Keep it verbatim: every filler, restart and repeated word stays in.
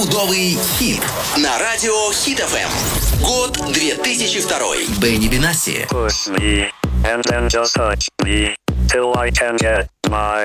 Трудовый хит на радио Хит эф эм. Год две тысячи второй. Бенни Бенасси. Push me, and then just touch me, till I can get my